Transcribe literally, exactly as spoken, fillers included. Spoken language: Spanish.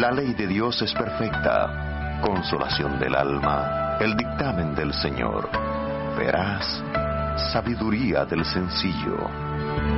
La ley de Dios es perfecta, consolación del alma, el dictamen del Señor. Verás, sabiduría del sencillo.